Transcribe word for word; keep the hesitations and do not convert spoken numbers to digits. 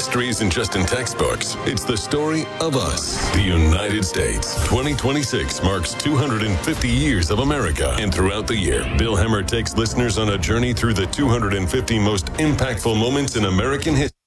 History isn't just in textbooks. It's the story of us, the United States. twenty twenty-six marks two hundred fifty years of America. And throughout the year, Bill Hemmer takes listeners on a journey through the two hundred fifty most impactful moments in American history.